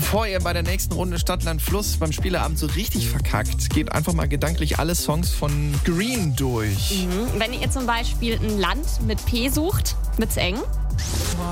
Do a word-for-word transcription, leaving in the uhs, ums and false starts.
Bevor ihr bei der nächsten Runde Stadtland Fluss beim Spieleabend so richtig verkackt, geht einfach mal gedanklich alle Songs von Green durch. Mhm. Wenn ihr zum Beispiel ein Land mit P sucht, wird's eng.